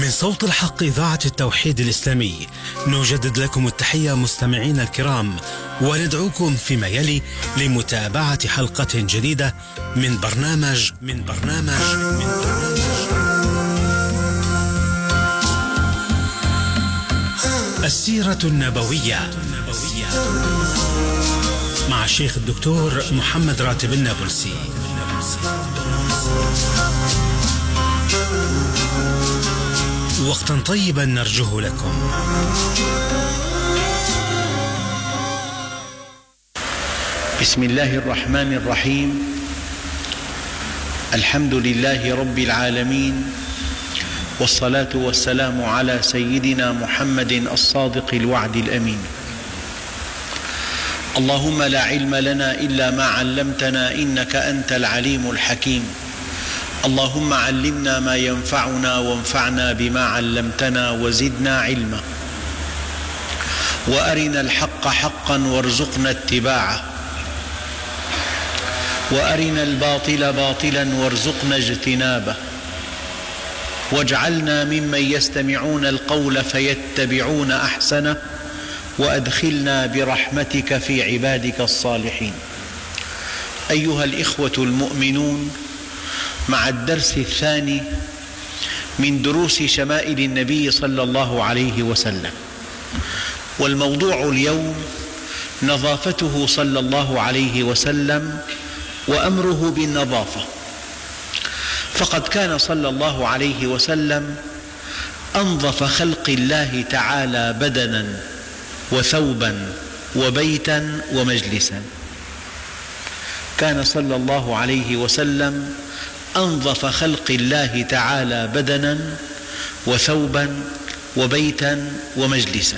من صوت الحق إذاعة التوحيد الإسلامي نجدد لكم التحية مستمعين الكرام، وندعوكم فيما يلي لمتابعة حلقة جديدة من برنامج السيرة النبوية مع الشيخ الدكتور محمد راتب النابلسي. وقتا طيبا نرجوه لكم. بسم الله الرحمن الرحيم. الحمد لله رب العالمين، والصلاة والسلام على سيدنا محمد الصادق الوعد الأمين. اللهم لا علم لنا إلا ما علمتنا إنك أنت العليم الحكيم. اللهم علمنا ما ينفعنا وانفعنا بما علمتنا وزدنا علما، وأرنا الحق حقا وارزقنا اتباعه، وأرنا الباطل باطلا وارزقنا اجتنابه، واجعلنا ممن يستمعون القول فيتبعون أحسنه، وأدخلنا برحمتك في عبادك الصالحين. أيها الإخوة المؤمنون، مع الدرس الثاني من دروس شمائل النبي صلى الله عليه وسلم، والموضوع اليوم نظافته صلى الله عليه وسلم وأمره بالنظافة. فقد كان صلى الله عليه وسلم أنظف خلق الله تعالى بدنا وثوبا وبيتا ومجلسا. كان صلى الله عليه وسلم أنظف خلق الله تعالى بدنا وثوبا وبيتا ومجلسا،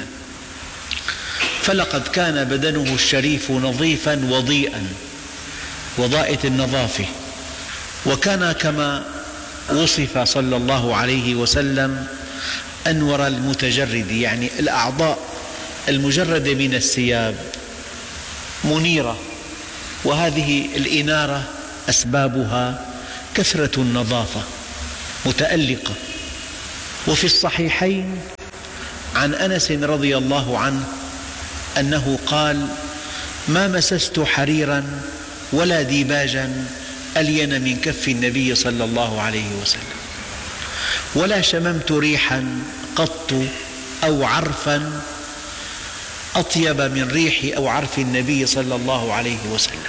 فلقد كان بدنه الشريف نظيفا وضيئا وضائة النظافة، وكان كما وصف صلى الله عليه وسلم أنور المتجرد، يعني الأعضاء المجردة من الثياب منيرة، وهذه الإنارة أسبابها كثرة النظافة متألقة. وفي الصحيحين عن أنس رضي الله عنه أنه قال: ما مسست حريرا ولا ديباجا ألين من كف النبي صلى الله عليه وسلم، ولا شممت ريحا قط أو عرفا أطيب من ريح أو عرف النبي صلى الله عليه وسلم.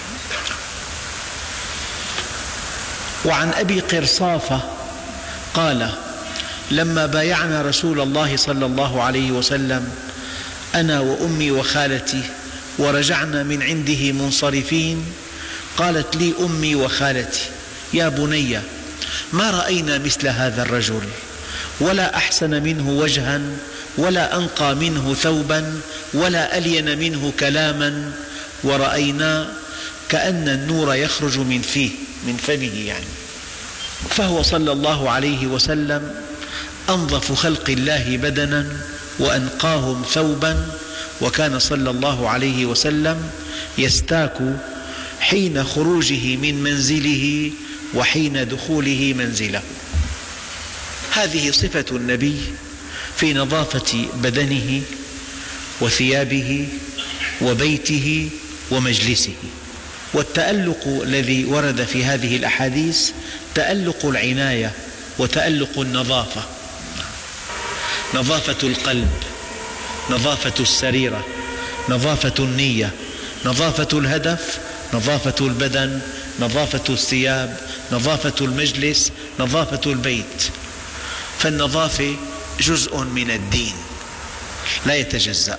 وعن أبي قرصافة قال: لما بايعنا رسول الله صلى الله عليه وسلم أنا وأمي وخالتي ورجعنا من عنده منصرفين، قالت لي أمي وخالتي: يا بني، ما رأينا مثل هذا الرجل، ولا أحسن منه وجها، ولا أنقى منه ثوبا، ولا ألين منه كلاما، ورأينا كأن النور يخرج من فيه، من فمه يعني. فهو صلى الله عليه وسلم أنظف خلق الله بدنا وأنقاهم ثوبا، وكان صلى الله عليه وسلم يستاك حين خروجه من منزله وحين دخوله منزله. هذه صفة النبي في نظافة بدنه وثيابه وبيته ومجلسه. والتألق الذي ورد في هذه الأحاديث تألق العناية وتألق النظافة، نظافة القلب، نظافة السريرة، نظافة النية، نظافة الهدف، نظافة البدن، نظافة الثياب، نظافة المجلس، نظافة البيت. فالنظافة جزء من الدين لا يتجزأ.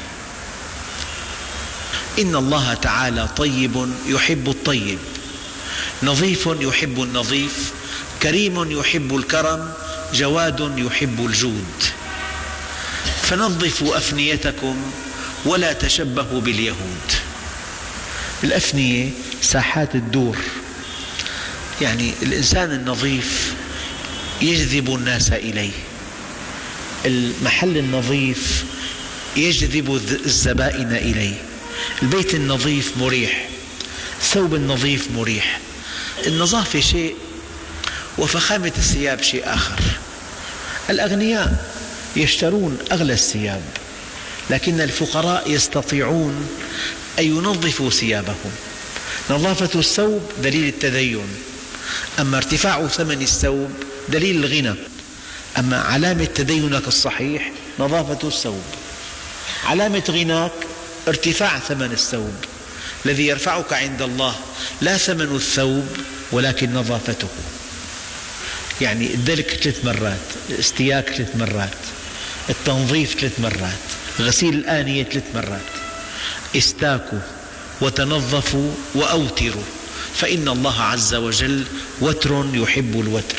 إن الله تعالى طيب يحب الطيب، نظيف يحب النظيف، كريم يحب الكرم، جواد يحب الجود. فنظفوا أفنيتكم ولا تشبهوا باليهود. الأفنية ساحات الدور، يعني الإنسان النظيف يجذب الناس إليه، المحل النظيف يجذب الزبائن إليه، البيت النظيف مريح، الثوب النظيف مريح. النظافة شيء وفخامة الثياب شيء آخر. الأغنياء يشترون أغلى الثياب، لكن الفقراء يستطيعون أن ينظفوا ثيابهم. نظافة الثوب دليل التدين، أما ارتفاع ثمن الثوب دليل الغنى. أما علامة تدينك الصحيح نظافة الثوب، علامة غناك ارتفاع ثمن الثوب. الذي يرفعك عند الله لا ثمن الثوب ولكن نظافته. يعني الدلك 3 مرات، الاستياك 3 مرات، التنظيف 3 مرات، غسيل الآنية 3 مرات. استاكوا وتنظفوا وأوتروا فإن الله عز وجل وتر يحب الوتر.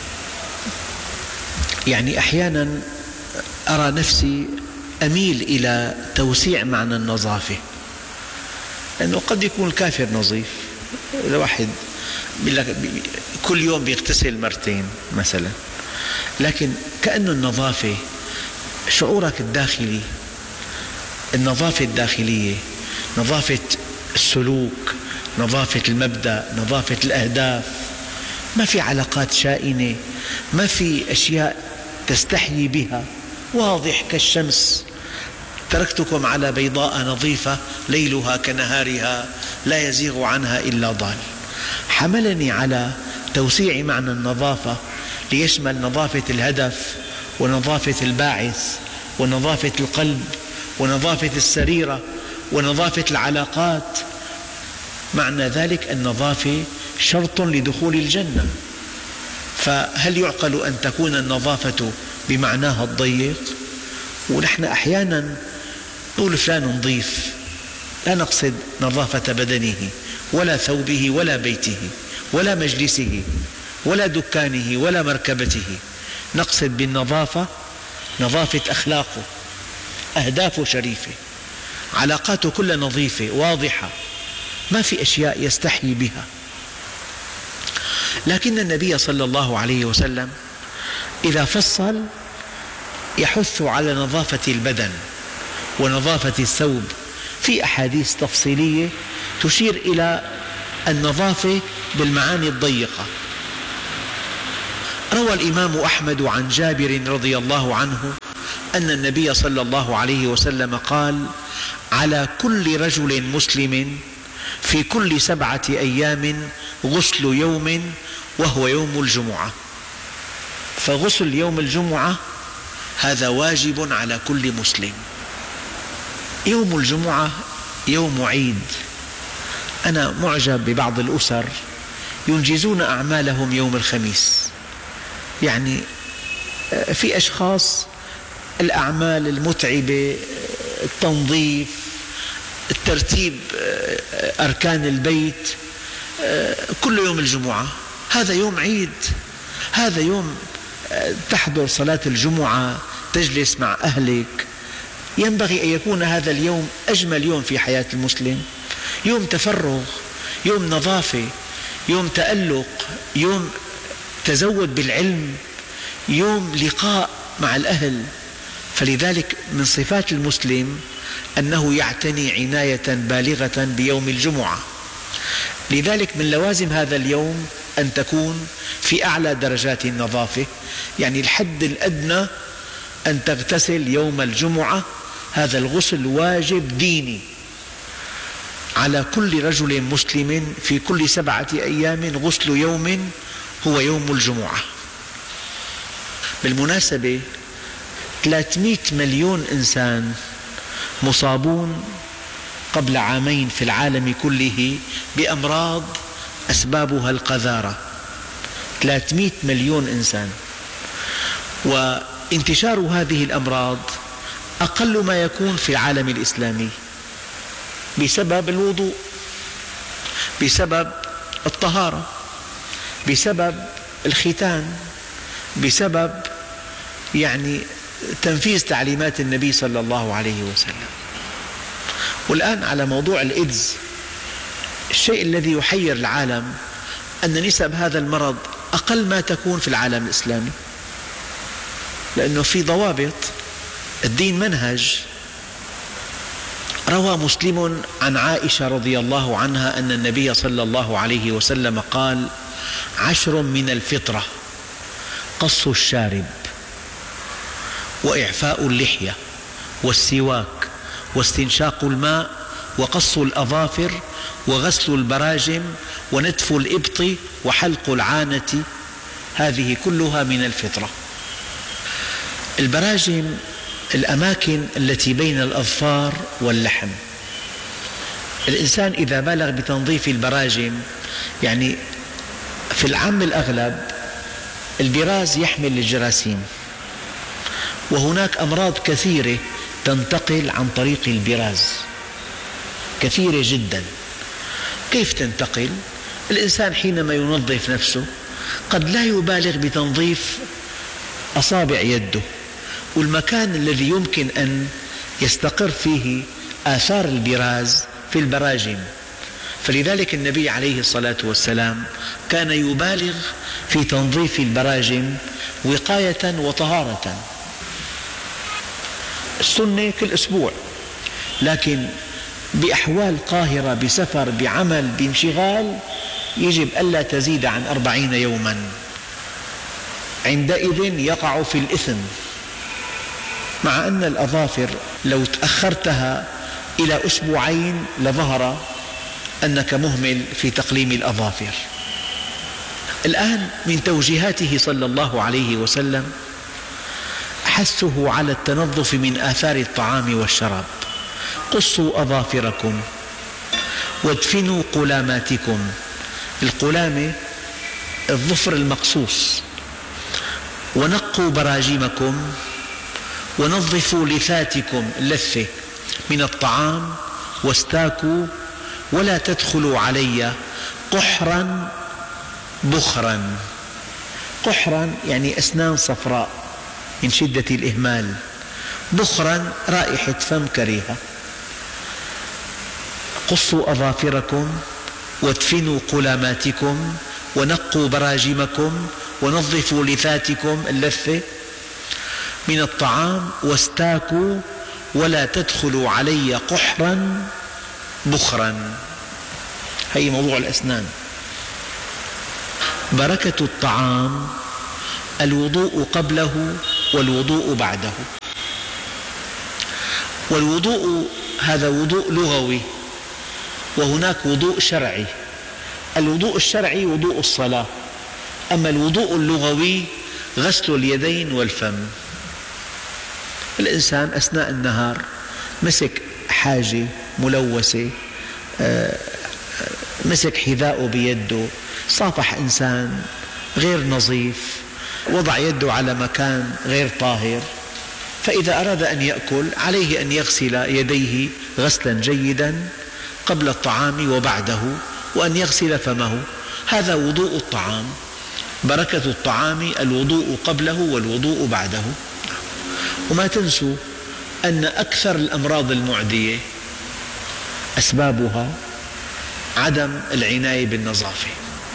يعني أحيانا أرى نفسي أميل إلى توسيع معنى النظافة، لأنه قد يكون الكافر نظيف، الواحد كل يوم بيغتسل 2 مرات مثلا، لكن كأن النظافة شعورك الداخلي، النظافة الداخلية، نظافة السلوك، نظافة المبدأ، نظافة الأهداف. ما في علاقات شائنة، ما في أشياء تستحيي بها، واضح كالشمس. تركتكم على بيضاء نظيفة ليلها كنهارها لا يزيغ عنها إلا ضال. حملني على توسيع معنى النظافة ليشمل نظافة الهدف ونظافة الباعث ونظافة القلب ونظافة السريرة ونظافة العلاقات. معنى ذلك النظافة شرط لدخول الجنة. فهل يعقل أن تكون النظافة بمعناها الضيق؟ ونحن أحيانا نقول فلان نظيف، لا نقصد نظافة بدنه ولا ثوبه ولا بيته ولا مجلسه ولا دكانه ولا مركبته، نقصد بالنظافة نظافة أخلاقه، أهدافه شريفة، علاقاته كلها نظيفة واضحة، ما في أشياء يستحيي بها. لكن النبي صلى الله عليه وسلم إذا فصل يحث على نظافة البدن ونظافة الثوب في أحاديث تفصيلية تشير إلى النظافة بالمعاني الضيقة. روى الإمام أحمد عن جابر رضي الله عنه أن النبي صلى الله عليه وسلم قال: على كل رجل مسلم في كل 7 أيام غسل يوم وهو يوم الجمعة. فغسل يوم الجمعة هذا واجب على كل مسلم. يوم الجمعة يوم عيد. أنا معجب ببعض الأسر ينجزون أعمالهم يوم الخميس. يعني في أشخاص الأعمال المتعبة، التنظيف، الترتيب أركان البيت، كل يوم الجمعة هذا يوم عيد، هذا يوم تحضر صلاة الجمعة، تجلس مع أهلك. ينبغي أن يكون هذا اليوم أجمل يوم في حياة المسلم، يوم تفرغ، يوم نظافة، يوم تألق، يوم تزود بالعلم، يوم لقاء مع الأهل. فلذلك من صفات المسلم أنه يعتني عناية بالغة بيوم الجمعة. لذلك من لوازم هذا اليوم أن تكون في أعلى درجات النظافة، يعني الحد الأدنى أن تغتسل يوم الجمعة. هذا الغسل واجب ديني على كل رجل مسلم في كل 7 أيام غسل يوم هو يوم الجمعة. بالمناسبة 300 مليون إنسان مصابون قبل عامين في العالم كله بأمراض أسبابها القذارة. 300 مليون إنسان، وانتشار هذه الأمراض أقل ما يكون في العالم الإسلامي بسبب الوضوء، بسبب الطهارة، بسبب الختان، بسبب يعني تنفيذ تعليمات النبي صلى الله عليه وسلم. والآن على موضوع الإيدز، الشيء الذي يحير العالم أن نسب هذا المرض أقل ما تكون في العالم الإسلامي، لأنه في ضوابط، الدين منهج. روى مسلم عن عائشة رضي الله عنها أن النبي صلى الله عليه وسلم قال: 10 من الفطرة: قص الشارب، وإعفاء اللحية والسواك واستنشاق الماء وقص الأظافر وغسل البراجم ونتف الإبط وحلق العانة، هذه كلها من الفطرة. البراجم الأماكن التي بين الأظفار واللحم. الإنسان إذا بالغ بتنظيف البراجم، يعني في العام الأغلب البراز يحمل الجراثيم، وهناك أمراض كثيرة تنتقل عن طريق البراز، كثيرة جدا. كيف تنتقل؟ الإنسان حينما ينظف نفسه قد لا يبالغ بتنظيف أصابع يده، والمكان الذي يمكن أن يستقر فيه آثار البراز في البراجم، فلذلك النبي عليه الصلاة والسلام كان يبالغ في تنظيف البراجم وقاية وطهارة. السنة كل أسبوع، لكن بأحوال قاهرة، بسفر، بعمل، بانشغال، يجب ألا تزيد عن 40 يوما، عندئذ يقع في الإثم. مع أن الأظافر لو تأخرتها إلى أسبوعين لظهر أنك مهمل في تقليم الأظافر. الآن من توجيهاته صلى الله عليه وسلم حثه على التنظف من آثار الطعام والشراب. قصوا أظافركم وادفنوا قلاماتكم. القلامة الظفر المقصوص. ونقوا براجمكم ونظفوا لثاتكم اللثة من الطعام، واستاكوا ولا تدخلوا علي قحرا بخرا. قحرا يعني أسنان صفراء من شدة الإهمال، بخرا رائحة فم كريهة. قصوا أظافركم وادفنوا قلاماتكم ونقوا براجمكم ونظفوا لثاتكم اللثة من الطعام، واستاكوا ولا تدخلوا علي قحرا بخرا. هي موضوع الأسنان. بركة الطعام الوضوء قبله والوضوء بعده. والوضوء هذا وضوء لغوي، وهناك وضوء شرعي. الوضوء الشرعي وضوء الصلاة، أما الوضوء اللغوي غسل اليدين والفم. الإنسان أثناء النهار مسك حاجة ملوثة، مسك حذاءه بيده، صافح إنسان غير نظيف، وضع يده على مكان غير طاهر، فإذا أراد أن يأكل عليه أن يغسل يديه غسلا جيدا قبل الطعام وبعده، وأن يغسل فمه. هذا وضوء الطعام. بركة الطعام الوضوء قبله والوضوء بعده. وما تنسوا أن أكثر الأمراض المعدية أسبابها عدم العناية بالنظافة.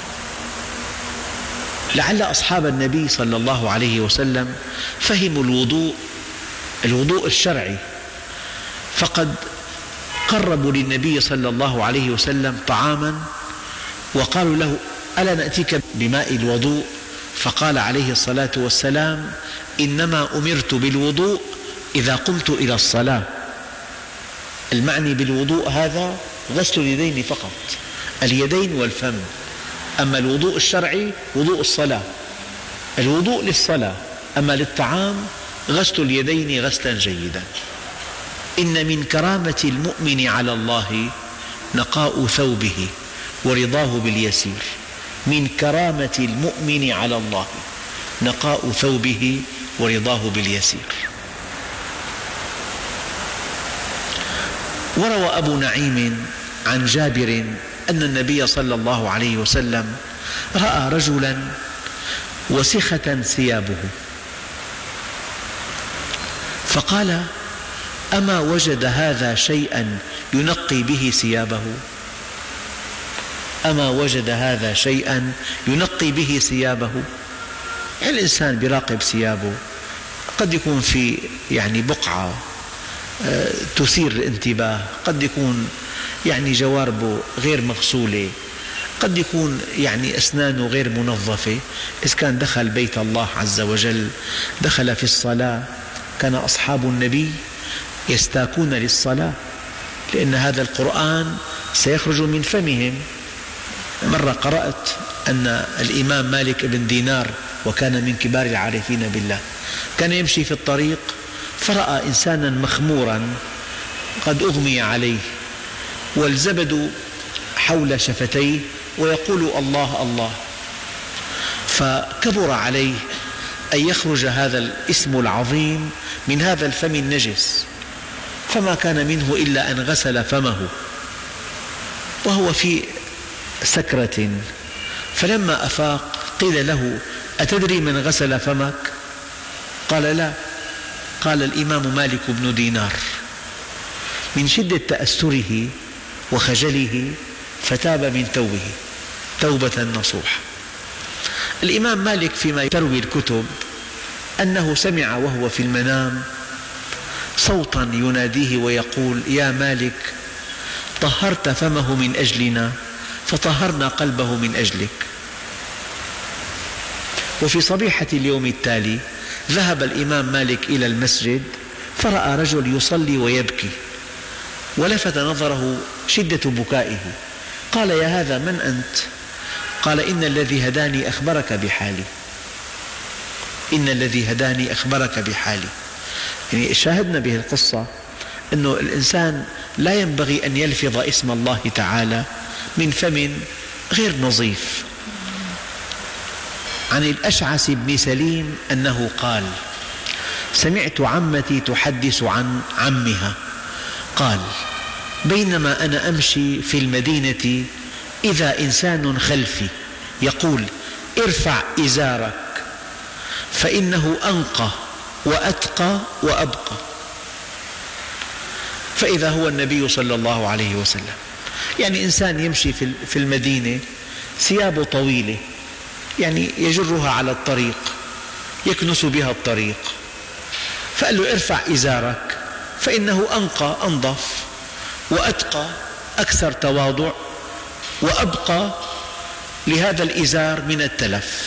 لعل أصحاب النبي صلى الله عليه وسلم فهموا الوضوء الشرعي، فقد قربوا للنبي صلى الله عليه وسلم طعاما وقالوا له: ألا نأتيك بماء الوضوء؟ فقال عليه الصلاة والسلام: إنما أمرت بالوضوء إذا قمت إلى الصلاة. المعني بالوضوء هذا غسل اليدين فقط، اليدين والفم. أما الوضوء الشرعي وضوء الصلاة، الوضوء للصلاة. أما للطعام غسل اليدين غسلا جيدا. إن من كرامة المؤمن على الله نقاء ثوبه ورضاه باليسير. من كرامة المؤمن على الله نقاء ثوبه ورضاه باليسير. وروى أبو نعيم عن جابر أن النبي صلى الله عليه وسلم رأى رجلا وسخة ثيابه، فقال: أما وجد هذا شيئا ينقي به ثيابه؟ أما وجد هذا شيئا ينقي به ثيابه؟ الإنسان بيراقب ثيابه، قد يكون في بقعة تثير الانتباه، قد يكون جواربه غير مغسولة، قد يكون أسنانه غير منظفة. إذا كان دخل بيت الله عز وجل، دخل في الصلاة، كان أصحاب النبي يستاكون للصلاة لأن هذا القرآن سيخرج من فمهم. مرة قرأت أن الإمام مالك بن دينار، وكان من كبار العارفين بالله، كان يمشي في الطريق فرأى إنسانا مخمورا قد أغمي عليه والزبد حول شفتيه ويقول الله الله، فكبر عليه أن يخرج هذا الاسم العظيم من هذا الفم النجس، فما كان منه إلا أن غسل فمه وهو في سكرة. فلما أفاق قيل له: أتدري من غسل فمك؟ قال: لا. قال الإمام مالك بن دينار. من شدة تأثره وخجله فتاب من توبه توبة نصوحة. الإمام مالك فيما تروي الكتب أنه سمع وهو في المنام صوتا يناديه ويقول: يا مالك، طهرت فمه من أجلنا فطهرنا قلبه من أجلك. وفي صبيحة اليوم التالي ذهب الإمام مالك إلى المسجد فرأى رجل يصلي ويبكي، ولفت نظره شدة بكائه. قال: يا هذا، من أنت؟ قال: إن الذي هداني أخبرك بحالي. إن الذي هداني أخبرك بحالي. يعني شاهدنا به القصة أن الإنسان لا ينبغي أن يلفظ اسم الله تعالى من فم غير نظيف. عن الأشعث بن سليم أنه قال: سمعت عمتي تحدث عن عمها قال: بينما أنا أمشي في المدينة إذا إنسان خلفي يقول: ارفع إزارك فإنه أنقى وأتقى وأبقى. فإذا هو النبي صلى الله عليه وسلم. يعني إنسان يمشي في المدينة ثيابه طويلة، يعني يجرها على الطريق، يكنس بها الطريق، فقال له: ارفع إزارك فإنه أنقى، أنظف، وأتقى، أكثر تواضع، وأبقى لهذا الإزار من التلف.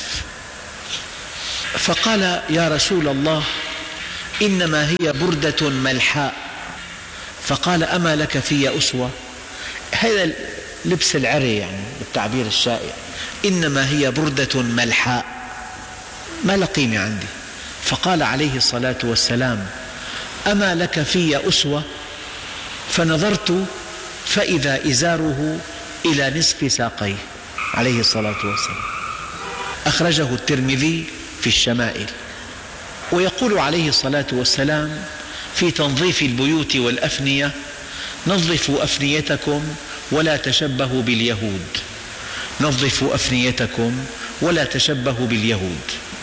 فقال: يا رسول الله، إنما هي بردة ملحاء. فقال: أما لك في أسوة؟ هذا لبس العري يعني بالتعبير الشائع. إنما هي بردة ملحاء، ما له قيمة عندي. فقال عليه الصلاة والسلام: أما لك في أسوة؟ فنظرت فإذا إزاره إلى نصف ساقيه عليه الصلاة والسلام. أخرجه الترمذي في الشمائل. ويقول عليه الصلاة والسلام في تنظيف البيوت والأفنية: نظفوا أفنيتكم ولا تشبهوا باليهود. نظفوا أفنيتكم ولا تشبهوا باليهود.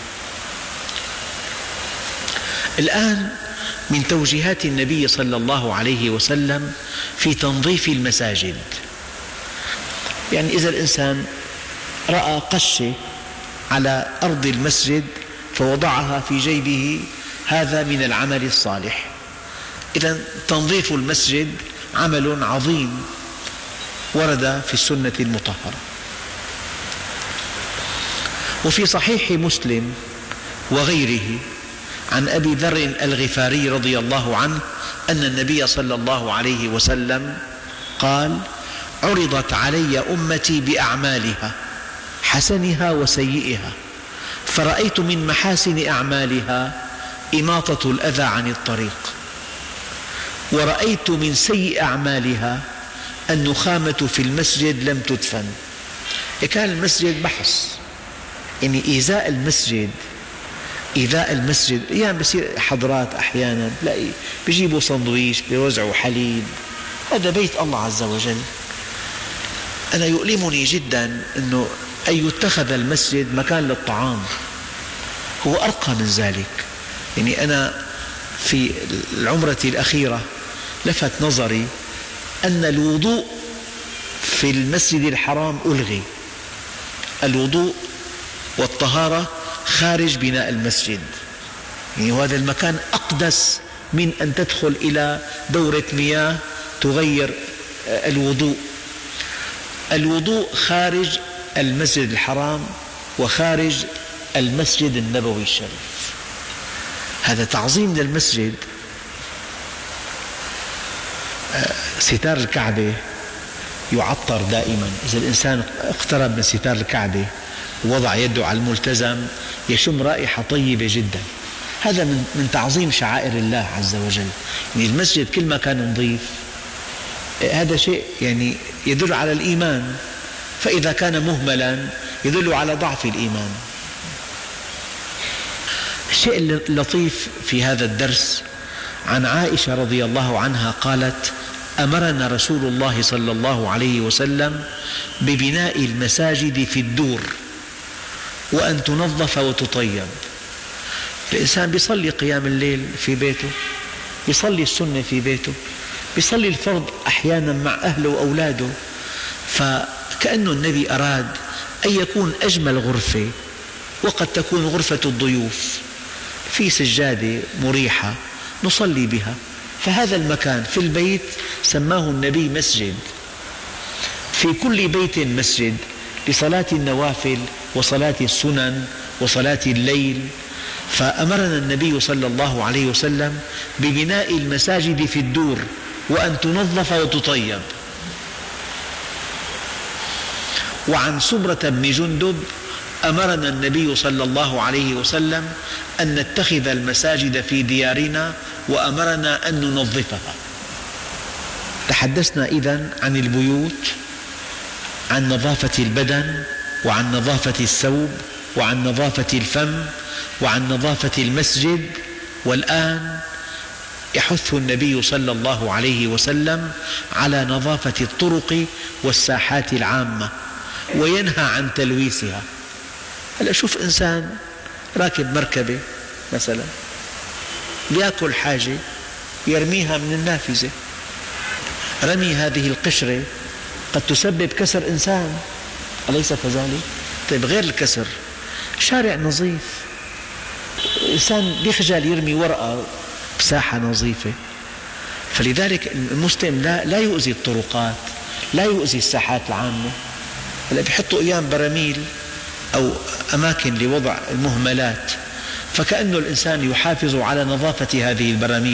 الآن من توجيهات النبي صلى الله عليه وسلم في تنظيف المساجد. يعني إذا الإنسان رأى قشة على أرض المسجد فوضعها في جيبه، هذا من العمل الصالح. إذن تنظيف المسجد عمل عظيم ورد في السنة المطهرة. وفي صحيح مسلم وغيره عن أبي ذر الغفاري رضي الله عنه أن النبي صلى الله عليه وسلم قال: عرضت علي أمتي بأعمالها حسنها وسيئها، فرأيت من محاسن أعمالها إماطة الأذى عن الطريق، ورأيت من سيء أعمالها النخامة في المسجد لم تدفن. كان المسجد بحث، يعني إيذاء المسجد أيام بصير حضرات أحيانا تلاقي بيجيبوا صندويش بيوزعوا حليب، هذا بيت الله عز وجل. أنا يؤلمني جدا أنه أن يتخذ المسجد مكان للطعام، هو أرقى من ذلك. يعني أنا في العمرة الأخيرة لفت نظري أن الوضوء في المسجد الحرام ألغي. الوضوء والطهارة خارج بناء المسجد، يعني هذا المكان أقدس من أن تدخل إلى دورة مياه تغير الوضوء. الوضوء خارج المسجد الحرام وخارج المسجد النبوي الشريف. هذا تعظيم للمسجد. ستار الكعبة يعطر دائما، إذا الإنسان اقترب من ستار الكعبة ووضع يده على الملتزم يشم رائحة طيبة جدا. هذا من تعظيم شعائر الله عز وجل. يعني المسجد كل ما كان نظيف هذا شيء يعني يدل على الإيمان، فإذا كان مهملا يدل على ضعف الإيمان. الشيء اللطيف في هذا الدرس عن عائشة رضي الله عنها قالت: أمرنا رسول الله صلى الله عليه وسلم ببناء المساجد في الدور وأن تنظف وتطيب. الإنسان بيصلي قيام الليل في بيته، بيصلي السنة في بيته، بيصلي الفرض أحيانا مع أهله وأولاده، فكأنه النبي أراد أن يكون أجمل غرفة، وقد تكون غرفة الضيوف في سجادة مريحة نصلي بها. فهذا المكان في البيت سماه النبي مسجد. في كل بيت مسجد لصلاة النوافل وصلاة السنن وصلاة الليل. فأمرنا النبي صلى الله عليه وسلم ببناء المساجد في الدور وأن تنظف وتطيب. وعن سمرة بن جندب أمرنا النبي صلى الله عليه وسلم أن نتخذ المساجد في ديارنا وأمرنا أن ننظفها. تحدثنا إذن عن البيوت، عن نظافة البدن، وعن نظافة الثوب، وعن نظافة الفم، وعن نظافة المسجد. والآن يحث النبي صلى الله عليه وسلم على نظافة الطرق والساحات العامة وينهى عن تلويثها. هلأ شوف إنسان راكب مركبة مثلا بيأكل حاجة يرميها من النافذة، رمي هذه القشرة قد تسبب كسر إنسان، أليس كذلك؟ طيب غير الكسر، شارع نظيف، إنسان بيخجل يرمي ورقة بساحة نظيفة. فلذلك المسلم لا يؤذي الطرقات، لا يؤذي الساحات العامة. هلأ بيحطوا أيام براميل أو أماكن لوضع المهملات، فكأنه الإنسان يحافظ على نظافة هذه البراميل.